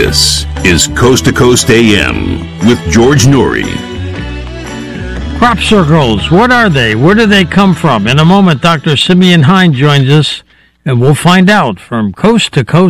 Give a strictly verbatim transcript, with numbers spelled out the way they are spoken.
This is Coast to Coast A M with George Noory. Crop circles, what are they? Where do they come from? In a moment, Doctor Simeon Hein joins us, and we'll find out from Coast to Coast.